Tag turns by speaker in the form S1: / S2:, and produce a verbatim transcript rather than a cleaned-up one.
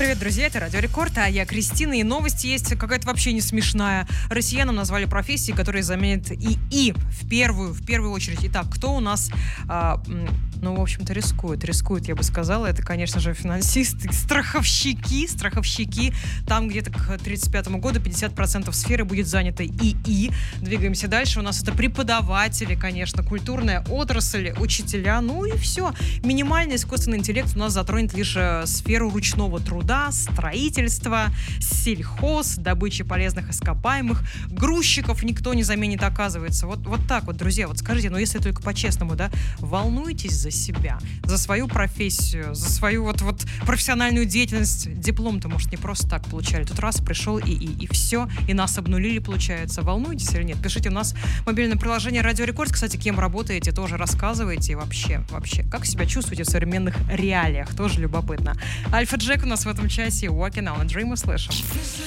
S1: Привет, друзья, это Радио Рекорд, а я Кристина, и новость есть какая-то вообще не смешная. Россиянам назвали профессии, которые заменят ИИ в первую, в первую очередь. Итак, кто у нас, а, ну, в общем-то, рискует? Рискует, я бы сказала, это, конечно же, финансисты, страховщики, страховщики. Там где-то к тридцать пятому году пятьдесят процентов сферы будет занято ИИ. Двигаемся дальше. У нас это преподаватели, конечно, культурная отрасль, учителя, ну и все. Минимальный искусственный интеллект у нас затронет лишь э, сферу ручного труда, строительства, сельхоз, добычи полезных ископаемых, грузчиков никто не заменит, оказывается. Вот, вот так вот, друзья, вот скажите, ну если только по-честному, да, волнуетесь за себя, за свою профессию, за свою вот, вот профессиональную деятельность. Диплом-то, может, не просто так получали. Тут раз пришел и, и, и все, и нас обнулили, получается. Волнуетесь или нет? Пишите, у нас мобильное приложение Радио Рекорд. Кстати, кем работаете, тоже рассказывайте. И вообще, вообще, как себя чувствуете в современных реалиях? Тоже любопытно. Альфа Джек у нас в этом часе. Walking on a Dream услышим.